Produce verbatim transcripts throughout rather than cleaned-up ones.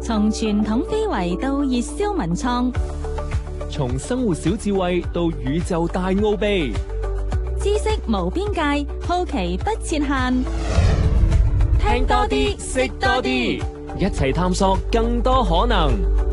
從傳統非遺到熱銷文創， 從生活小智慧到宇宙大奧秘， 知識無邊界，好奇不設限。 聽多啲，識多啲，一齊探索更多可能。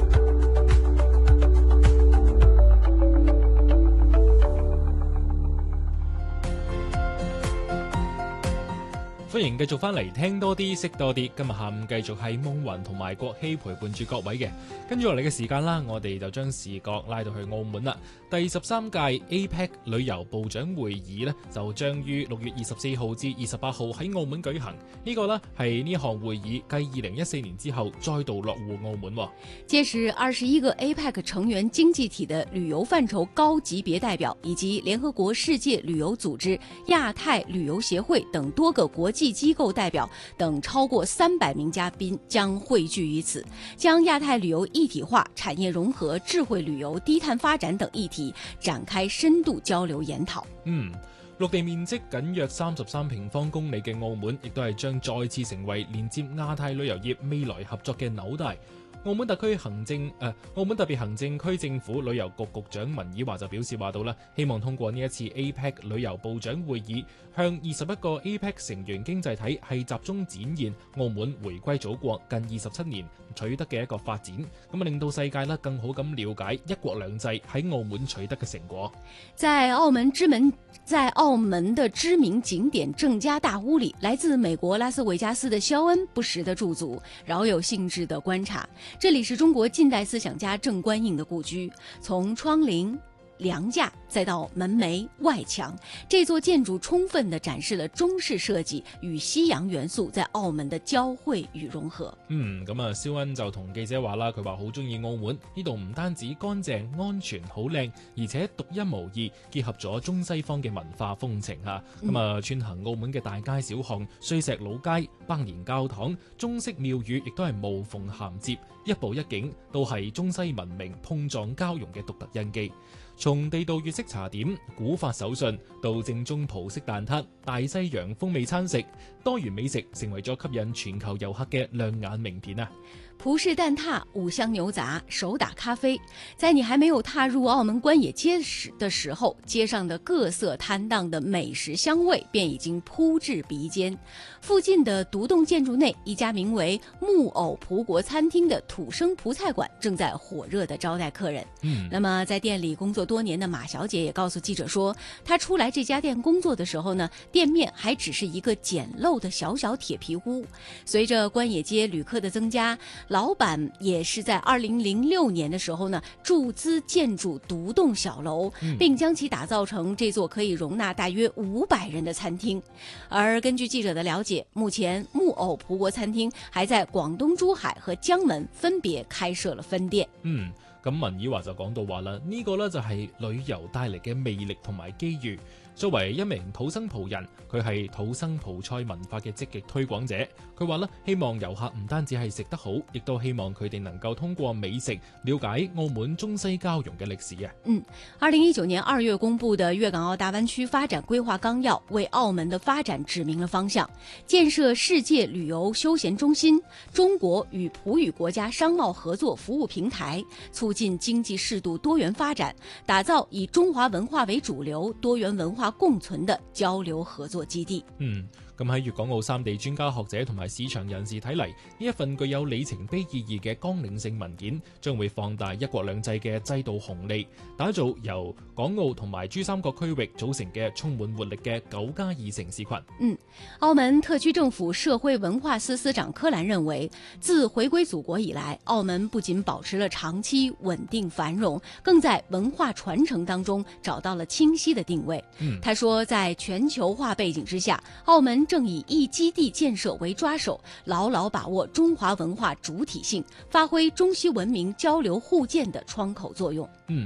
歡迎繼續翻嚟聽多啲識多啲，今日下午繼續係夢雲同埋國希陪伴住各位嘅，跟住落嚟嘅時間啦，我哋就將視角拉到去澳門啦。第十三屆 A P E C 旅遊部長會議呢，就將於六月二十四號至二十八號喺澳門舉行。呢、這個呢係呢項會議繼二零一四年之後再度落戶澳門。 屆時二十一個 A P E C 成員經濟體的旅遊範疇高級別代表，以及聯合國世界旅遊組織、亞太旅遊協會等多個國際機構代表等超過三百名嘉賓將匯聚於此，將亞太旅遊一體化、產業融合、智慧旅遊、低碳發展等議題展開深度交流研討。 嗯，陸地面積僅約三十三平方公里嘅澳門，亦都係將再次成為連接亞太旅遊業未來合作嘅紐帶。澳門特區行政誒、呃，澳門特別行政區政府旅遊局局長文綺華就表示話到啦，希望通過呢一次 A P E C 旅遊部長會議，向二十一個 A P E C 成員經濟體係集中展現澳門回歸祖國近二十七年取得嘅一個發展，咁啊令到世界咧更好咁了解一國兩制喺澳門取得嘅成果。 在澳門之門，在澳門的知名景點鄭家大屋裏，來自美國拉斯維加斯的肖恩不時的駐足，饒有興致的觀察。這裡是中國近代思想家鄭觀應的故居，從窗棂、梁架再到門楣、外牆，這座建築充分地展示了中式設計與西洋元素在澳門的交匯與融合。 嗯，咁啊，肖恩就同記者話啦，佢話好中意澳門呢度，唔單止乾淨、安全、好靚，而且獨一無二，結合咗中西方嘅文化風情吓。咁啊、嗯，串行澳門嘅大街小巷、碎石老街、百年教堂、中式廟宇，亦都係無縫銜接，一步一景都係中西文明碰撞交融嘅獨特印記。從地道粵式茶點、古法手信到正宗葡式蛋撻、大西洋風味餐食，多元美食成為咗吸引全球遊客嘅亮眼名片啊！ 葡式蛋撻、五香牛雜、手打咖啡，在你還沒有踏入澳門關野街時的時候，街上的各色攤檔的美食香味便已經撲至鼻尖。附近的獨棟建築內，一家名為木偶葡國餐廳的土生葡菜館正在火熱地招待客人。嗯，那麼在店裡工作多年的馬小姐也告訴記者說，她出來這家店工作的時候呢，店面還只是一個簡陋的小小鐵皮屋。隨着關野街旅客的增加，老闆也是在二零零六年的時候呢，注資建築獨棟小樓，並將其打造成這座可以容納大約五百人的餐廳。而根據記者的了解，目前木偶葡國餐廳還在廣東珠海和江門分別開設了分店。 嗯，咁文綺華就講到話啦，呢個呢就係旅遊帶嚟嘅魅力同埋機遇。作為一名土生葡人，佢係土生葡菜文化嘅積極推廣者。佢話咧，希望遊客唔單止係食得好，亦都希望佢哋能夠通過美食了解澳門中西交融嘅歷史啊。 嗯，二零一九年二月公布的粵港澳大灣區發展規劃綱要，為澳門的發展指明了方向，建設世界旅遊休閒中心，中國與葡語國家商貿合作服務平台，促進經濟適度多元發展，打造以中華文化為主流、多元文化共存的交流合作基地。 嗯，咁喺粵港澳三地專家學者同埋市場人士睇嚟，呢一份具有里程碑意義嘅綱領性文件，將會放大一國兩制嘅制度紅利，打造由港澳同埋珠三角區域組成嘅充滿活力嘅九加二城市群。 嗯，澳門特區政府社會文化司司長柯蘭認為，自回歸祖國以來，澳門不僅保持了長期穩定繁榮，更在文化傳承當中找到了清晰的定位。嗯，他說，在全球化背景之下，澳門正以一基地建設為抓手，牢牢把握中華文化主體性，發揮中西文明交流互鑑的窗口作用。 嗯。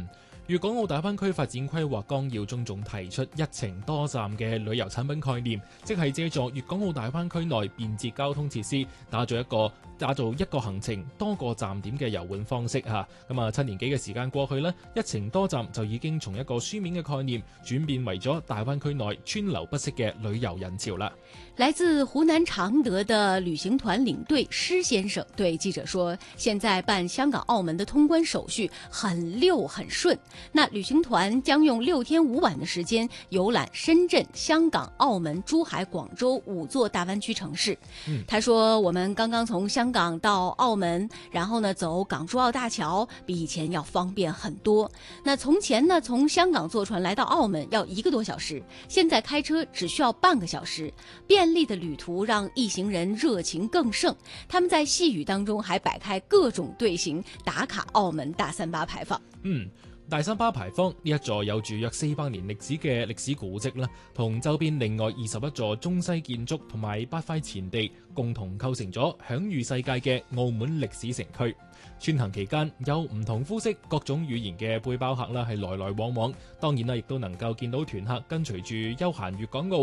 粵港澳大灣區發展規劃綱要中仲提出一程多站嘅旅遊產品概念，即係借助粵港澳大灣區內便捷交通設施，打造一個打造一個行程多個站點嘅遊玩方式嚇。咁啊，七年幾嘅時間過去呢，一程多站就已經從一個書面嘅概念轉變為咗大灣區內川流不息嘅旅遊人潮啦。 來自湖南常德的旅行團領隊施先生對記者說，現在辦香港、澳門的通關手續很溜很順。那旅行團將用六天五晚的時間遊覽深圳、香港、澳門、珠海、廣州五座大灣區城市。嗯，他說我們剛剛從香港到澳門，然後呢走港珠澳大橋，比以前要方便很多。那從前呢從香港坐船來到澳門要一個多小時，現在開車只需要半個小時。便利的旅途讓一行人熱情更盛，他們在細語當中還擺開各種隊形打卡澳門大三巴牌坊。 嗯，大三巴牌坊呢一座有住約四百年歷史嘅歷史古蹟啦，同周邊另外二十一座中西建築同埋八塊前地共同構成咗享譽世界嘅澳門歷史城區。穿行期間有唔同膚色、各種語言嘅背包客啦，係來來往往。當然啦，亦都能夠見到團客跟隨住休閒粵港澳